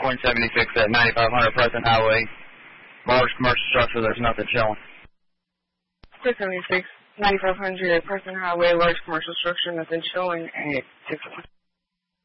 .76 at 9500 Preston Highway. Large commercial structure, there's nothing showing. 676, 9500 Preston Highway, large commercial structure, nothing showing at 6.